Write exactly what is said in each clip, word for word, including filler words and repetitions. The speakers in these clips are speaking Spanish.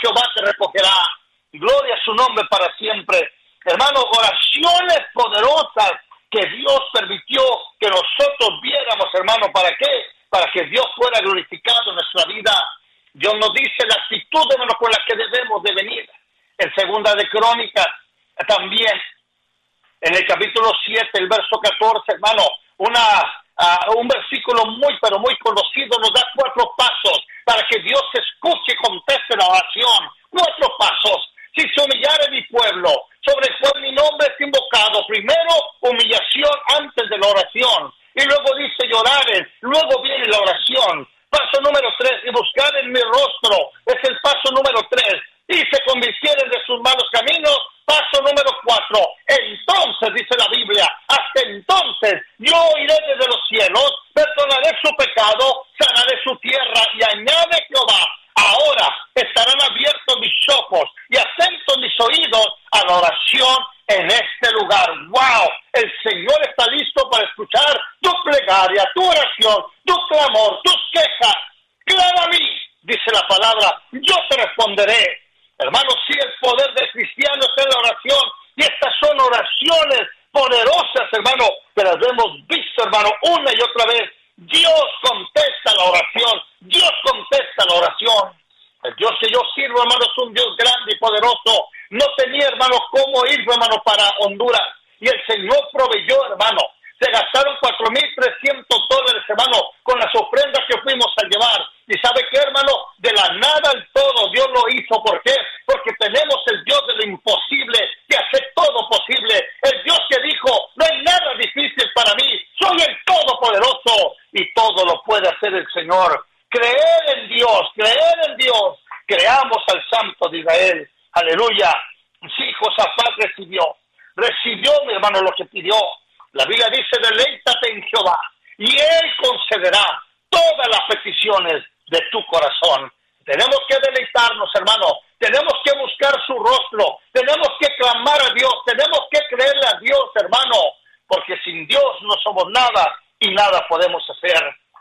Jehová te recogerá. Gloria a su nombre para siempre. Hermano, oraciones poderosas que Dios permitió que nosotros viéramos, hermano. ¿Para qué? Para que Dios fuera glorificado en nuestra vida. Dios nos dice la actitud, hermano, con la que debemos de venir. En Segunda de Crónicas, también, en el capítulo siete, el verso catorce, hermano, una... Uh, un versículo muy, pero muy conocido, nos da cuatro pasos para que Dios escuche y conteste la oración. Cuatro pasos. Si se humillare mi pueblo, sobre el cual mi nombre es invocado, primero humillación antes de la oración, y luego dice lloraren, luego viene la oración. Paso número tres, y buscar en mi rostro, es el paso número tres, y se convirtieren de sus malos caminos. Paso número cuatro, entonces, dice la Biblia, hasta entonces yo iré desde los cielos, perdonaré su pecado, sanaré su tierra, y añade Jehová, ahora estarán abiertos mis ojos y atentos mis oídos a la oración en este lugar. ¡Wow! El Señor está listo para escuchar tu plegaria, tu oración, tu clamor, tus quejas. Clama a mí, dice la palabra, yo te responderé. Hermanos, sí, el poder del cristiano es en la oración, y estas son oraciones poderosas, hermano, que las hemos visto, hermano, una y otra vez. Dios contesta la oración, Dios contesta la oración. El Dios que yo sirvo, hermano, es un Dios grande y poderoso. No tenía, hermano, cómo ir, hermano, para Honduras, y el Señor proveyó, hermano. Se gastaron cuatro mil trescientos dólares, hermano, con las ofrendas que fuimos a llevar. ¿Y sabe qué, hermano? De la nada al todo, Dios lo hizo. ¿Por qué? Porque tenemos el Dios de lo imposible, que hace todo posible. El Dios que dijo, no hay nada difícil para mí, soy el Todopoderoso, y todo lo puede hacer el Señor. Creer en Dios, creer en Dios. Creamos al Santo de Israel. Aleluya. Sí, Josafat recibió. Recibió, mi hermano, lo que pidió. La Biblia dice, deleítate en Jehová, y Él concederá todas las peticiones de tu corazón. Tenemos que deleitarnos, hermano. Tenemos que buscar su rostro. Tenemos que clamar a Dios. Tenemos que creerle a Dios, hermano. Porque sin Dios no somos nada y nada podemos hacer.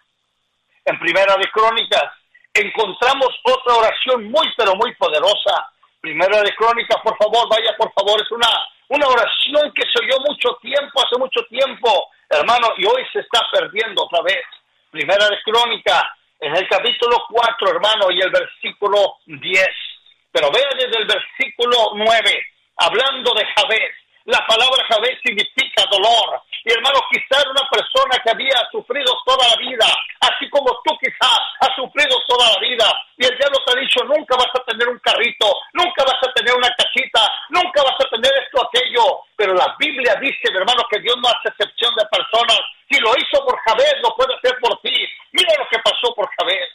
En Primera de Crónicas encontramos otra oración muy, pero muy poderosa. Primera de Crónicas, por favor, vaya, por favor. Es una, una oración que se oyó mucho tiempo, hace mucho tiempo, hermano, y hoy se está perdiendo otra vez. Primera de Crónicas, en el capítulo cuatro, hermano, y el versículo diez. Pero vea desde el versículo nueve, hablando de Jabez. La palabra Jabez significa dolor. Y hermano, quizá era una persona que había sufrido toda la vida, así como tú quizá has sufrido toda la vida. Y el diablo te ha dicho, nunca vas a tener un carrito, nunca vas a tener una casita, nunca vas a tener esto, aquello. Pero la Biblia dice, hermano, que Dios no hace excepción de personas. Si lo hizo por Jabez, lo puede hacer por ti. Mira lo que pasó por Jabez.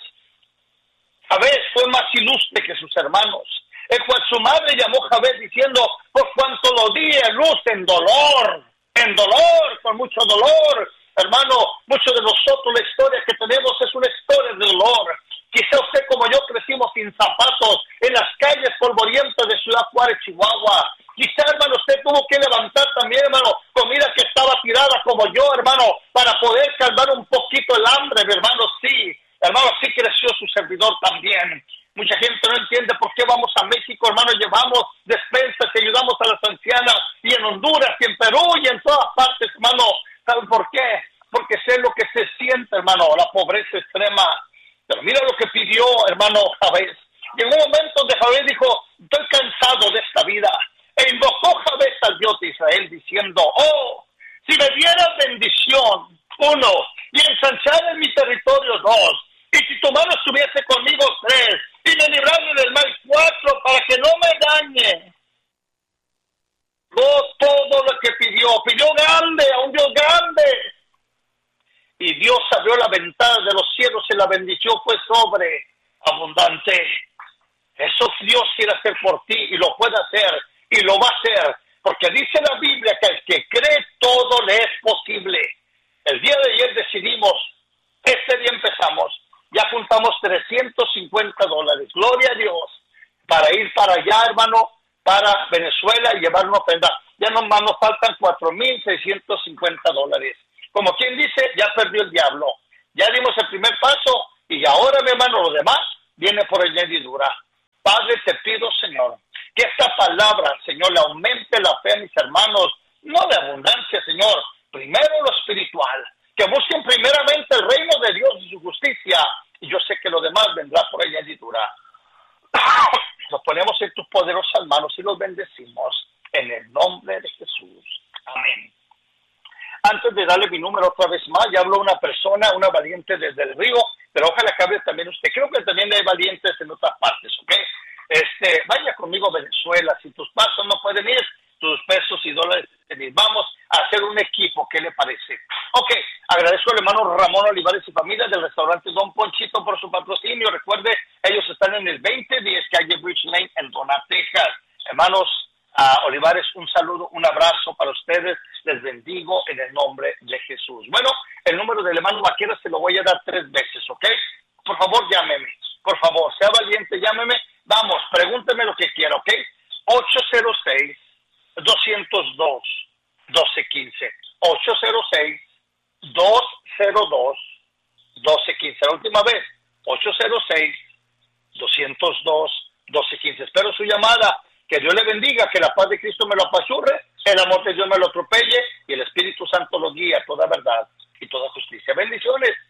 Jabez fue más ilustre que sus hermanos. El cual su madre llamó Jabez diciendo, por cuanto lo di a luz en dolor, en dolor, con mucho dolor. Hermano, muchos de nosotros la historia que tenemos es una historia de dolor. Quizá usted como yo crecimos sin zapatos en las calles polvorientas de Ciudad Juárez, Chihuahua. Quizá, hermano, usted tuvo que levantar también, hermano, comida que estaba tirada como yo, hermano, para poder calmar un poquito el hambre, mi hermano, sí. Hermano, sí creció su servidor también. Mucha gente no entiende por qué vamos a México, hermano, llevamos despensas y ayudamos a las ancianas, y en Honduras, y en Perú, y en todas partes, hermano. ¿Saben por qué? Porque sé lo que se siente, hermano, la pobreza extrema. Pero mira lo que pidió, hermano, Jabez. Y en un momento donde Jabez dijo, estoy cansado de esta vida. E invocó Jabez al Dios de Israel, diciendo, oh, si me dieras bendición, uno, y ensanchar en mi territorio, dos, y si tu mano estuviese conmigo, tres, y me librarme del mal, cuatro, para que no me dañe. No todo lo que pidió, pidió grande, a un Dios grande. Y Dios abrió la ventana de los cielos y la bendición fue sobre abundante. Eso Dios quiere hacer por ti y lo puede hacer y lo va a hacer. Porque dice la Biblia que el que cree todo le es posible. El día de ayer decidimos, este día empezamos, ya juntamos trescientos cincuenta dólares, gloria a Dios, para ir para allá, hermano, para Venezuela y llevar una ofrenda. Ya nomás nos faltan cuatro mil seiscientos cincuenta dólares. Como quien dice, ya perdió el diablo. Ya dimos el primer paso y ahora, mi hermano, lo demás viene por añadidura. Padre, te pido, Señor, que esta palabra, Señor, le aumente la fe a mis hermanos, no de abundancia, Señor, primero lo espiritual, que busquen primeramente el reino de Dios y su justicia, y yo sé que lo demás vendrá por añadidura. Nos ponemos en tus poderosas manos y los bendecimos en el nombre de Jesús. Amén. Antes de darle mi número otra vez más, ya habló una persona, una valiente desde el río, pero ojalá que hable también usted. Creo que también hay valientes en otras partes, ¿ok? Este, vaya conmigo a Venezuela. Si tus pasos no pueden ir, tus pesos y dólares pueden ir. Vamos a hacer un equipo, ¿qué le parece? Ok, agradezco al hermano Ramón Olivares y familia del restaurante Don Ponchito por su patrocinio. Recuerde, ellos están en el veinte diez calle Bridge Lane en Donna, Texas. Hermanos uh, Olivares, un saludo, un abrazo para ustedes. Les bendigo en el nombre de Jesús. Bueno, el número del hermano Vaquera se lo voy a dar tres veces, ¿ok? Por favor, llámeme. Por favor, sea valiente, llámeme. Vamos, pregúnteme lo que quiera, ¿ok? ocho cero seis, dos cero dos, uno dos uno cinco. ocho cero seis, dos cero dos, uno dos uno cinco. La última vez, ocho cero seis, dos cero dos, uno dos uno cinco. Espero su llamada. Que Dios le bendiga, que la paz de Cristo me lo apachurre, el amor de Dios me lo atropelle y el Espíritu Santo lo guía a toda verdad y toda justicia. Bendiciones.